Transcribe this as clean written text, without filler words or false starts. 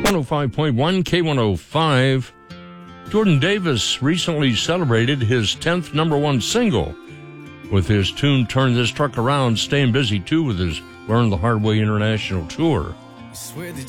105.1 K105. Jordan Davis recently celebrated his 10th number one single with his tune Turn This Truck Around, staying busy too with his Learn the Hard Way International Tour.